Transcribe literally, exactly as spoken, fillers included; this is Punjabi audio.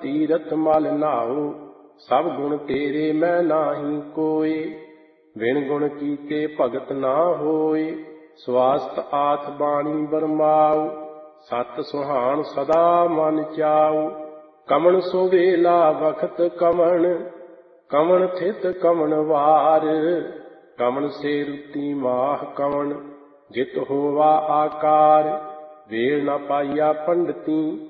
ਤੀਰਥ ਮਲ ਨਾਉ। ਸਭ ਗੁਣ ਤੇਰੇ ਮੈਂ ਨਾਹੀ ਕੋਏ। ਬਿਨ ਗੁਣ ਕੀਤੇ ਭਗਤ ਨਾ ਹੋਏ। ਸਵਾਸਤ ਆਥ ਬਾਣੀ ਬਰਮਾਉ। ਸਤ ਸੁਹਾਣ ਸਦਾ ਮਨ ਚਾਉ। ਕਮਣ ਸੋ ਵੇਲਾ ਵਖਤ ਕਮਣ। ਕਮਣ ਥਿਤ ਕਮਣ ਵਾਰ। ਕਮਣ ਸੇ ਰੁੱਤੀ ਮਾਹ ਕਮਣ। ਜਿਤ ਹੋਵਾ ਆਕਾਰ। ਵੇਲ ਨ ਪਾਈਆ ਪੰਡਤੀ